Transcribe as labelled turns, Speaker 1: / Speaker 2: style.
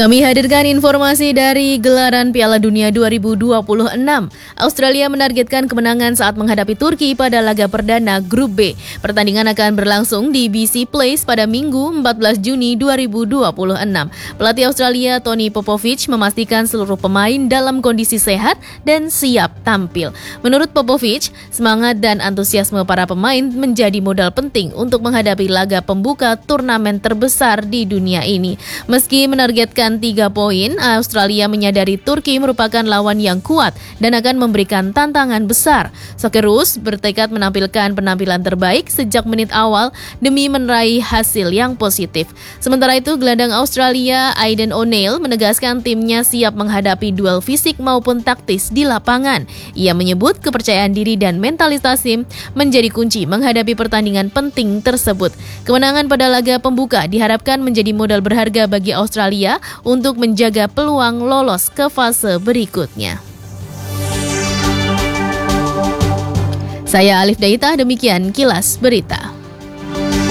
Speaker 1: Kami hadirkan informasi dari gelaran Piala Dunia 2026. Australia menargetkan kemenangan saat menghadapi Turki pada laga perdana Grup B. Pertandingan akan berlangsung di BC Place pada Minggu 14 Juni 2026. Pelatih Australia Tony Popovic memastikan seluruh pemain dalam kondisi sehat dan siap tampil. Menurut Popovic, semangat dan antusiasme para pemain menjadi modal penting untuk menghadapi laga pembuka turnamen terbesar di dunia ini. Meski menargetkan 3 poin, Australia menyadari Turki merupakan lawan yang kuat dan akan memberikan tantangan besar. Socceroos bertekad menampilkan penampilan terbaik sejak menit awal demi meraih hasil yang positif. Sementara itu, gelandang Australia Aidan O'Neill menegaskan timnya siap menghadapi duel fisik maupun taktis di lapangan. Ia menyebut kepercayaan diri dan mentalitas tim menjadi kunci menghadapi pertandingan penting tersebut. Kemenangan pada laga pembuka diharapkan menjadi modal berharga bagi Australia untuk menjaga peluang lolos ke fase berikutnya. Saya Alif Daita, demikian Kilas Berita.